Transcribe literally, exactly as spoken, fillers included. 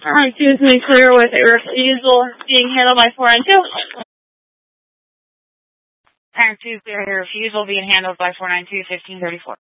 Alright, choose me clear with a refusal being handled by four nine two. Parent two, clear, refusal being handled by four nine two, fifteen thirty-four.